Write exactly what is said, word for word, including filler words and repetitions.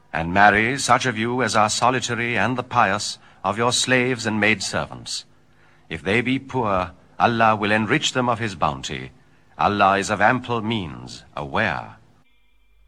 And marry such of you as are solitary and the pious of your slaves and maidservants. If they be poor, Allah will enrich them of his bounty. Allah is of ample means, aware.